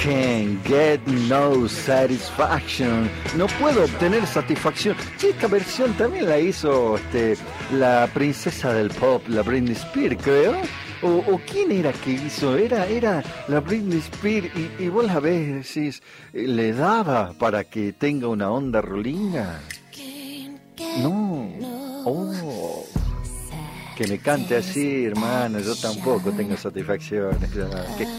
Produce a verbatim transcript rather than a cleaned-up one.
Can't get no satisfaction. No puedo obtener satisfacción. Sí, esta versión también la hizo este, la princesa del pop, la Britney Spears, creo. O, o quién era que hizo, era, era la Britney Spears y, y vos la ves, decís, eh, le daba para que tenga una onda rolinga. No, oh, que me cante así, hermano, yo tampoco tengo satisfacción.